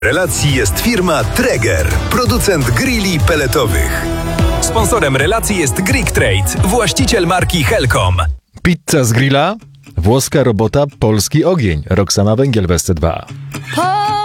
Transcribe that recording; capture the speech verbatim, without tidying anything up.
Relacji jest firma Traeger, producent grilli pelletowych. Sponsorem relacji jest Greek Trade, właściciel marki Helcom. Pizza z grilla, włoska robota, polski ogień. Roxana Węgiel w S C dwa.